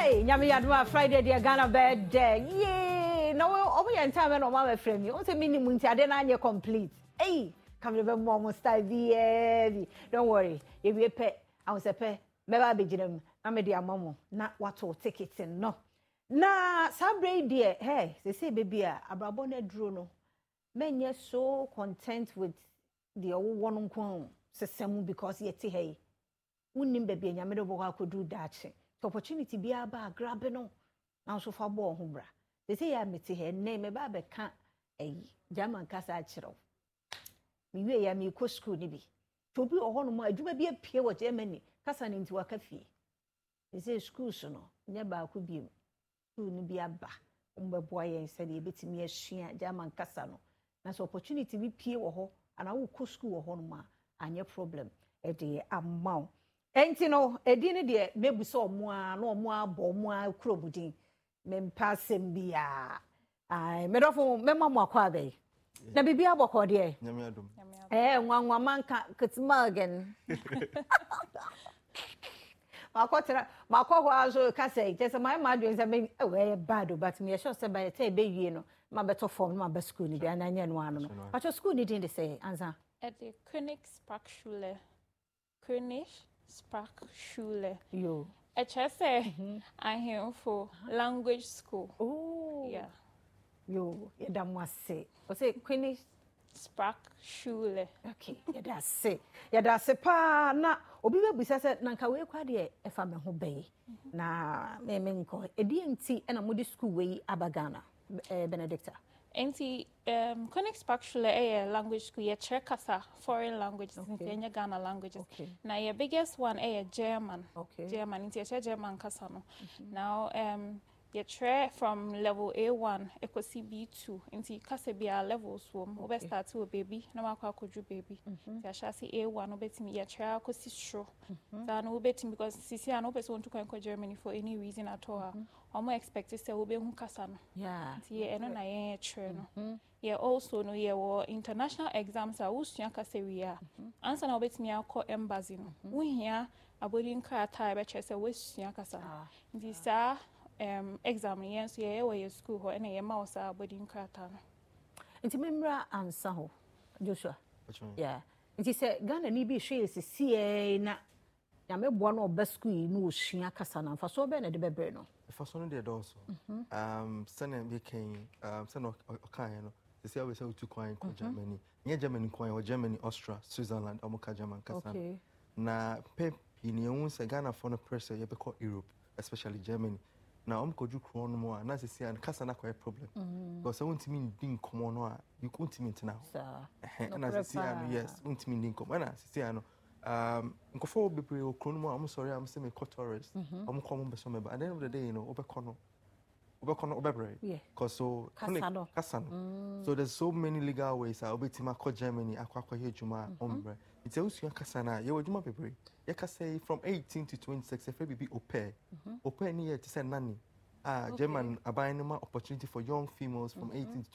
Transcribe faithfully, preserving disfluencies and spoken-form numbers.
Hey, nyame yaduma Friday dear Ghana birthday. Yay! No, omo yan time no mama frame you. O say minimum nti ade na anye complete. Hey, come be more style be. Don't worry. If we pay, I was a pay. Meba be ginam. Na me dia mamo. Na wato tickets no. Na sabre dear. Hey, they say baby a abrabo na duro no. Menye so content with the one nkon sesemu because yeti hey. Unnim baby nyame do boka kodu dache. The opportunity be aba grab no. Now so far bo ho bra. They say ya meti he name ba be ka eh German kasa achiro. Mi we ya mi ko school ni bi. To bi oho no ma adwuma bi apie wo Germany kasa ni nti waka fie. They say school so no nya ba ko bi school ni bi aba. Umbeboa yen se de betimi asua German kasa no. Na so opportunity bi pie wo ho ana wo ko school wo ho no ma anya problem. E de amount. Enti no edi ne de mebu so omo a na omo abo omo a krobudin mempa sem bia ai medofo mema mo akwa be na bibia bokọ de nyame adom eh nwanwa manka ketima again makotra makọ ho azo ka say just my madu say me eh bad but me sure say by the time be wie no ma beto form ma be school ni bia na nya no ano no but school ni din de say answer at the Königsparkschule König Sprachschule. Yo. H S A. Mm-hmm. I'm here for language school. Oh. Yeah. Yo, yeah, that must say. I say Queenie Sprachschule. Okay, yeah, that's say. Yeah, that's say pa na obi be bisa say na nka we kwa de e fa me ho be. Na me me nko e di enti e na mo di school we abagana eh Benedicta. Enti um Königsparkschule a language school ye Czechasa foreign languages okay. In Ghana languages. Okay. Now your biggest one a German. Okay. German enti ye German kasa no. Mm-hmm. Now um ye try from level A one ekosi B two enti kasa bia levels wom okay. Obe start with baby na makwa akoju baby. Mm-hmm. Ya sha say A one obetimi ye try akosi stro. Then obetimi because sisi an obe so want to go Germany for any reason at all. Mm-hmm. Omo expect say obe hu kasa no. Yeah. Ti eno na ye try no. Yeah, also no yeah wo international exams are usua kasa wi a. Answer na obetimi akọ embassy no. Wo hia abodi nka ata be che say we sua kasa. Ndi sa um exam yen so ye we school ho na ye ma wo sa abodi nka ata no. Nti memra ansa ho Joshua. Yeah. Nti say Ghana ni bi hwe sisi na ya meboa no oba school no osua kasa na fa so be na de bebre no. Fa so no de also. Um sene be kan um sene okan no. They say we say we to kwan ko Germany. Nye Germany kwan or Germany, Austria, Switzerland, omoka German kasa. Okay. Na pep in ye say Ghana for no pressure ye be call Europe, especially Germany. Na omko ju kron no mo na say an kasa na kwa problem. Because I want me din komo no a you couldn't mean now. Sir. And as say yes, want me din komo na say ano um nkofo bebre o kron mo am sorry am say me tourist. Om komo be so me but at the end of the day you know obekono obekono obebre because so kasano kasano mm. So there's so many legal ways I obetima ko Germany akwa akwa hejuma ombre it's also kasana ye wajuma bebre ye ka say from eighteen to twenty-six if be au pair au pair ni ye to say nanny ah German abainema opportunity for young females from mm-hmm. eighteen to